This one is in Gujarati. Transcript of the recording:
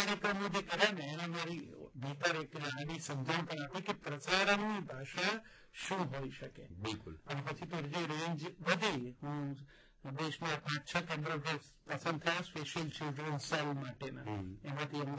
કાર્યક્રમો જે કર્યા ને એને મારી ભીતર એક આની સમજણ પણ આપી કે પ્રસારણની ભાષા શું હોઈ શકે. બિલકુલ. અને પછી તો જે રેન્જ વધી, હું દેશમાં 5-6 કેન્દ્રો પસંદ થયા સ્પેશિયલ ચિલ્ડ્રન સેલ માટેના, એમાંથી